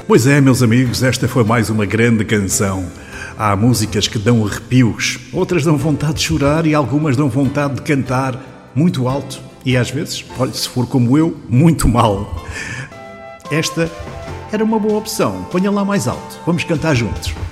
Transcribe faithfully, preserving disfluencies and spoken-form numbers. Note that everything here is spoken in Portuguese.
Pois é, meus amigos, esta foi mais uma grande canção. Há músicas que dão arrepios, outras dão vontade de chorar e algumas dão vontade de cantar muito alto e às vezes, olha, se for como eu, muito mal. Esta era uma boa opção. Ponha lá mais alto. Vamos cantar juntos.